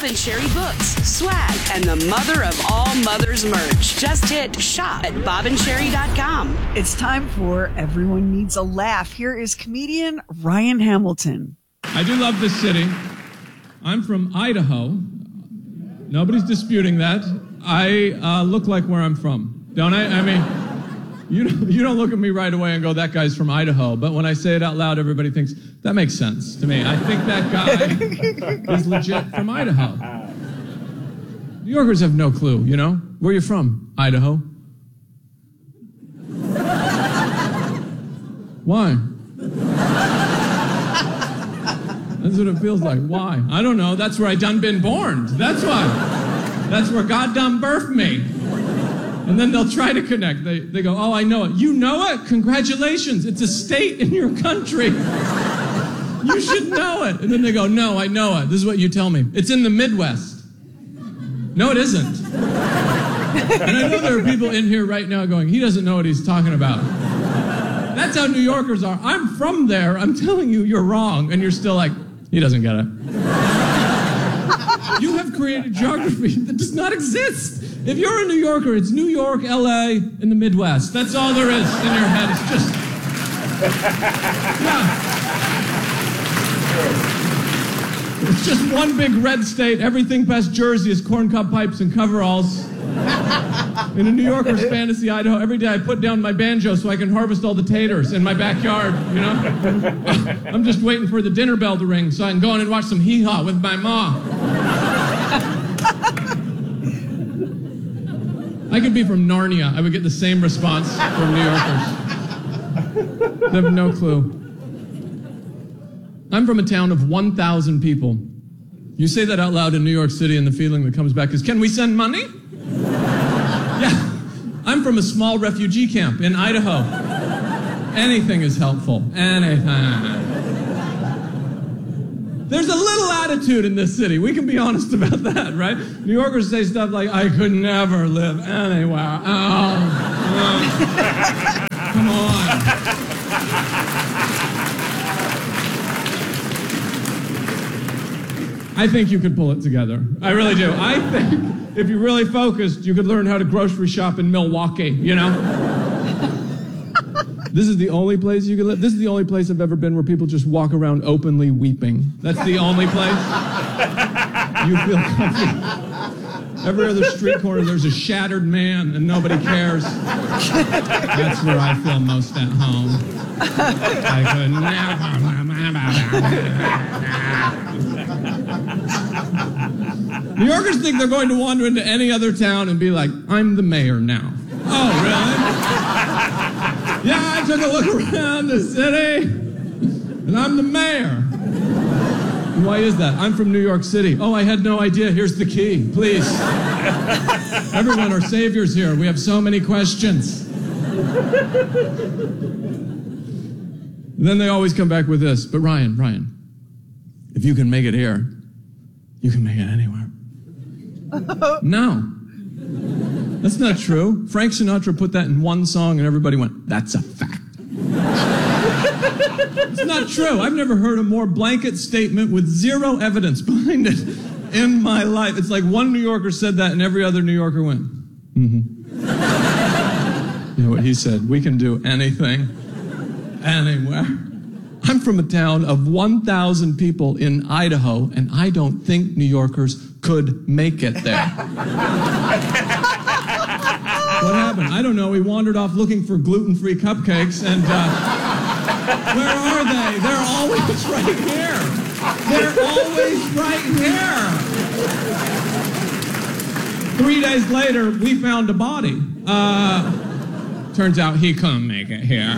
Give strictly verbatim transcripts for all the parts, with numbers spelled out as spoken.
Bob and Sherry books, swag, and the mother of all mothers merch. Just hit shop at bob and sherry dot com. It's time for Everyone Needs a Laugh. Here is comedian Ryan Hamilton. I do love this city. I'm from Idaho. Nobody's disputing that. I uh, look like where I'm from, don't I? I mean, you don't, you don't look at me right away and go, that guy's from Idaho. But when I say it out loud, everybody thinks, that makes sense to me. I think that guy is legit from Idaho. New Yorkers have no clue, you know? Where are you from? Idaho. Why? That's what it feels like. Why? I don't know. That's where I done been born. That's why. That's where God done birthed me. And then they'll try to connect. They, they go, oh, I know it. You know it? Congratulations. It's a state in your country. You should know it. And then they go, no, I know it. This is what you tell me. It's in the Midwest. No, it isn't. And I know there are people in here right now going, he doesn't know what he's talking about. That's how New Yorkers are. I'm from there. I'm telling you, you're wrong. And you're still like, he doesn't get it. You have created geography that does not exist. If you're a New Yorker, it's New York, L A, and the Midwest. That's all there is in your head. It's just... Yeah. It's just one big red state. Everything past Jersey is corncob pipes and coveralls. In a New Yorker's fantasy Idaho, every day I put down my banjo so I can harvest all the taters in my backyard, you know? I'm just waiting for the dinner bell to ring so I can go in and watch some hee-haw with my ma. I could be from Narnia. I would get the same response from New Yorkers. They have no clue. I'm from a town of one thousand people. You say that out loud in New York City and the feeling that comes back is, can we send money? Yeah. I'm from a small refugee camp in Idaho. Anything is helpful. Anything. There's a little attitude in this city. We can be honest about that, right? New Yorkers say stuff like, I could never live anywhere. Oh, oh. Come on. I think you could pull it together. I really do. I think if you really focused, you could learn how to grocery shop in Milwaukee, you know? This is the only place you can live. This is the only place I've ever been where people just walk around openly weeping. That's the only place you feel comfy. Every other street corner, there's a shattered man and nobody cares. That's where I feel most at home. I could never... New Yorkers think they're going to wander into any other town and be like, I'm the mayor now. Oh, really? Yeah, I took a look around the city, and I'm the mayor. Why is that? I'm from New York City. Oh, I had no idea. Here's the key, please. Everyone, our saviors here. We have so many questions. And then they always come back with this. But Ryan, Ryan, if you can make it here, you can make it anywhere. No. That's not true. Frank Sinatra put that in one song and everybody went, that's a fact. It's not true. I've never heard a more blanket statement with zero evidence behind it in my life. It's like one New Yorker said that and every other New Yorker went, mm-hmm. You know what he said? We can do anything, anywhere. I'm from a town of one thousand people in Idaho, and I don't think New Yorkers could make it there. What happened? I don't know. We wandered off looking for gluten-free cupcakes, and uh, where are they? They're always right here. They're always right here. Three days later, we found a body. Uh, turns out he couldn't make it here.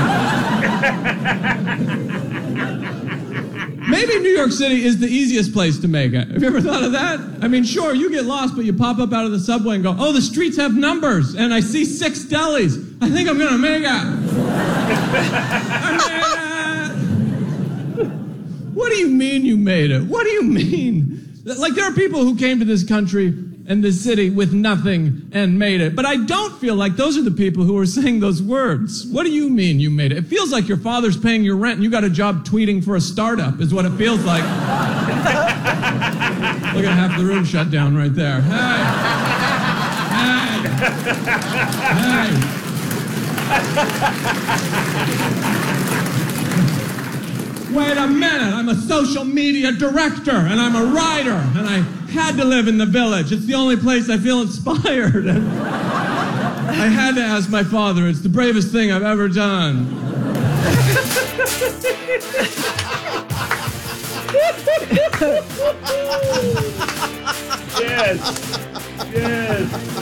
Maybe New York City is the easiest place to make it. Have you ever thought of that? I mean, sure, you get lost, but you pop up out of the subway and go, oh, the streets have numbers, and I see six delis. I think I'm going to make it. I made it. What do you mean you made it? What do you mean? Like, there are people who came to this country and this city with nothing and made it. But I don't feel like those are the people who are saying those words. What do you mean you made it? It feels like your father's paying your rent and you got a job tweeting for a startup is what it feels like. Look at half the room shut down right there. Hey! Hey! Hey! Wait a minute, I'm a social media director, and I'm a writer, and I had to live in the village. It's the only place I feel inspired. And I had to ask my father. It's the bravest thing I've ever done. Yes. Yes.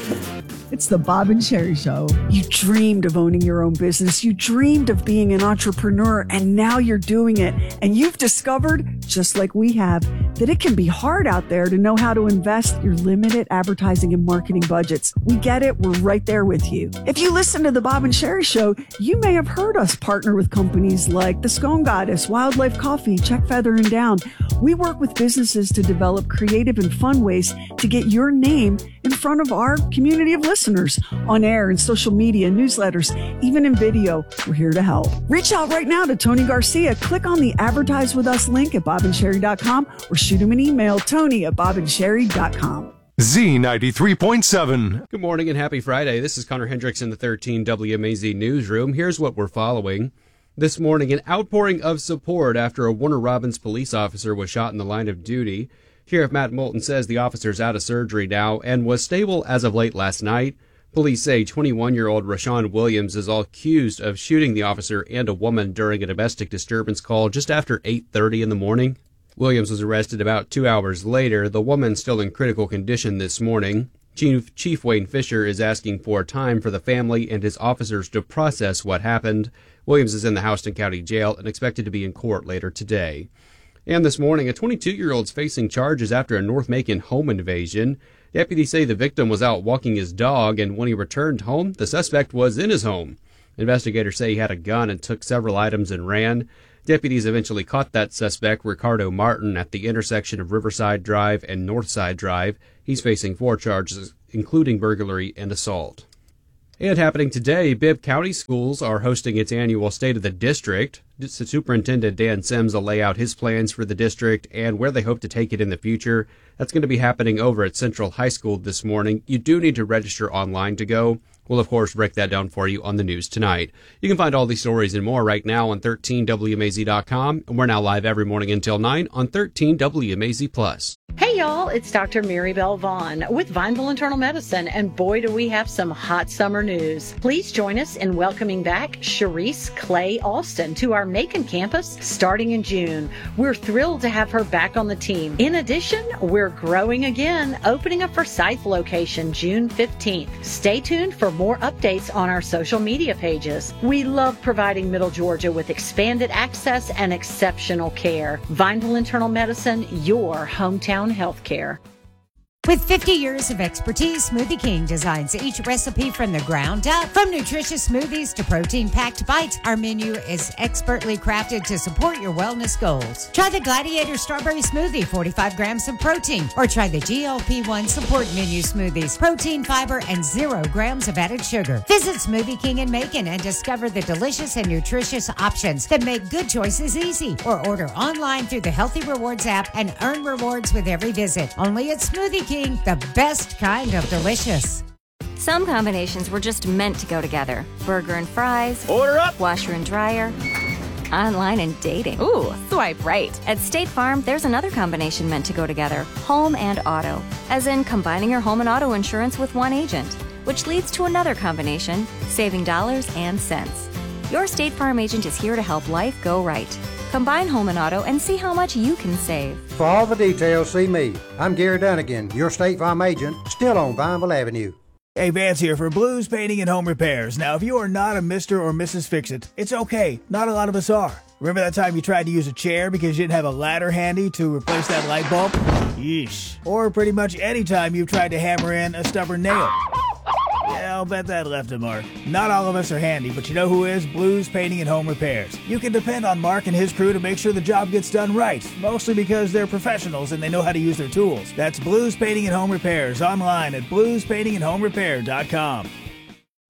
It's the Bob and Sherry Show. You dreamed of owning your own business. You dreamed of being an entrepreneur, and now you're doing it. And you've discovered, just like we have, that it can be hard out there to know how to invest your limited advertising and marketing budgets. We get it. We're right there with you. If you listen to the Bob and Sherry Show, you may have heard us partner with companies like the Scone Goddess, Wildlife Coffee, Check Feather and Down. We work with businesses to develop creative and fun ways to get your name in front of our community of listeners on air and social media, newsletters, even in video. We're here to help. Reach out right now to Tony Garcia. Click on the Advertise With Us link at bob and sherry dot com or shoot him an email, Tony at bob and sherry dot com. Z ninety-three point seven. Good morning and happy Friday. This is Connor Hendricks in the thirteen W M A Z newsroom. Here's what we're following. This morning, an outpouring of support after a Warner Robins police officer was shot in the line of duty. Sheriff Matt Moulton says the officer's out of surgery now and was stable as of late last night. Police say twenty-one-year-old Rashawn Williams is accused of shooting the officer and a woman during a domestic disturbance call just after eight thirty in the morning. Williams was arrested about two hours later. The woman still in critical condition this morning. Chief, Chief Wayne Fisher is asking for time for the family and his officers to process what happened. Williams is in the Houston County Jail and expected to be in court later today. And this morning, a twenty-two-year-old's facing charges after a North Macon home invasion. Deputies say the victim was out walking his dog, and when he returned home, the suspect was in his home. Investigators say he had a gun and took several items and ran. Deputies eventually caught that suspect, Ricardo Martin, at the intersection of Riverside Drive and Northside Drive. He's facing four charges, including burglary and assault. And happening today, Bibb County Schools are hosting its annual State of the District. Superintendent Dan Sims will lay out his plans for the district and where they hope to take it in the future. That's going to be happening over at Central High School this morning. You do need to register online to go. We'll, of course, break that down for you on the news tonight. You can find all these stories and more right now on thirteen W M A Z dot com. And we're now live every morning until nine on thirteen W M A Z Plus. Hey, y'all, it's Doctor Mary Bell Vaughn with Vineville Internal Medicine, and boy, do we have some hot summer news. Please join us in welcoming back Sharice Clay Austin to our Macon campus starting in June. We're thrilled to have her back on the team. In addition, we're growing again, opening a Forsyth location June fifteenth. Stay tuned for more updates on our social media pages. We love providing Middle Georgia with expanded access and exceptional care. Vineville Internal Medicine, your hometown health care. With fifty years of expertise, Smoothie King designs each recipe from the ground up. From nutritious smoothies to protein-packed bites, our menu is expertly crafted to support your wellness goals. Try the Gladiator Strawberry Smoothie, forty-five grams of protein, or try the G L P one Support Menu Smoothies, protein, fiber, and zero grams of added sugar. Visit Smoothie King in Macon and discover the delicious and nutritious options that make good choices easy. Or order online through the Healthy Rewards app and earn rewards with every visit. Only at Smoothie King. The best kind of delicious. Some combinations were just meant to go together. Burger and fries. Order up. Washer and dryer. Online and dating. Ooh, swipe right. At State Farm, there's another combination meant to go together. Home and auto. As in combining your home and auto insurance with one agent. Which leads to another combination, saving dollars and cents. Your State Farm agent is here to help life go right. Combine home and auto and see how much you can save. For all the details, see me. I'm Gary Dunnigan, your State Farm agent, still on Vineville Avenue. Hey, Vance here for Blues Painting and Home Repairs. Now, if you are not a Mister or Missus Fix-It, it's okay. Not a lot of us are. Remember that time you tried to use a chair because you didn't have a ladder handy to replace that light bulb? Yeesh. Or pretty much any time you've tried to hammer in a stubborn nail. Yeah, I'll bet that left a mark. Not all of us are handy, but you know who is? Blues Painting and Home Repairs. You can depend on Mark and his crew to make sure the job gets done right, mostly because they're professionals and they know how to use their tools. That's Blues Painting and Home Repairs, online at blues painting and home repair dot com.